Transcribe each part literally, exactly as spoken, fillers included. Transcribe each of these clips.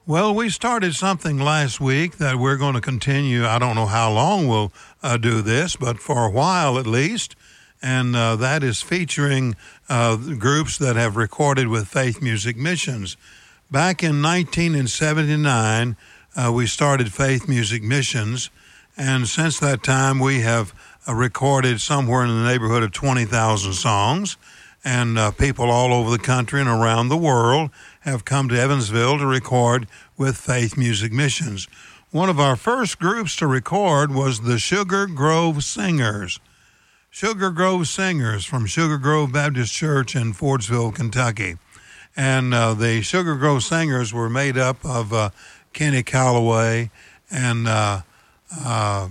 Well, we started something last week that we're going to continue. I don't know how long we'll uh, do this, but for a while at least. And uh, that is featuring uh, groups that have recorded with Faith Music Missions. Back in nineteen seventy-nine, uh, we started Faith Music Missions. And since that time, we have uh, recorded somewhere in the neighborhood of twenty thousand songs. And uh, people all over the country and around the world have come to Evansville to record with Faith Music Missions. One of our first groups to record was the Sugar Grove Singers. Sugar Grove Singers from Sugar Grove Baptist Church in Fordsville, Kentucky. And uh, the Sugar Grove Singers were made up of uh, Kenny Calloway and uh, uh,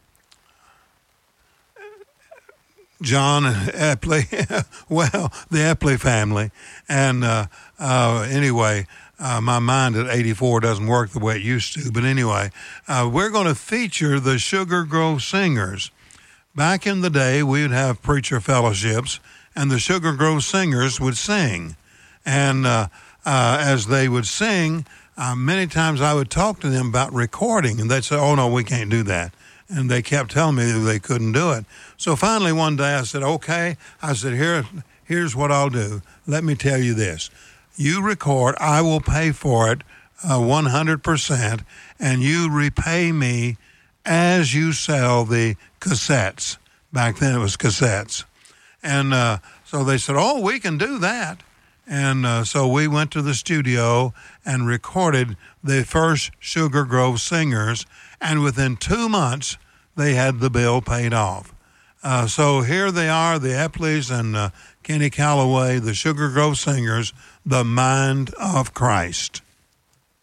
John Epley, well, the Epley family. And uh, uh, anyway, uh, my mind at eighty-four doesn't work the way it used to. But anyway, uh, we're going to feature the Sugar Grove Singers. Back in the day, we would have preacher fellowships, and the Sugar Grove Singers would sing. And uh, uh, as they would sing, uh, many times I would talk to them about recording, and they'd say, oh, no, we can't do that. And they kept telling me that they couldn't do it. So finally one day I said, okay. I said, Here, here's what I'll do. Let me tell you this. You record, I will pay for it uh, one hundred percent, and you repay me as you sell the cassettes. Back then it was cassettes. And uh, so they said, oh, we can do that. And uh, so we went to the studio and recorded the first Sugar Grove Singers, and within two months, they had the bill paid off. Uh, so here they are, the Epleys and uh, Kenny Calloway, the Sugar Grove Singers, The Mind of Christ.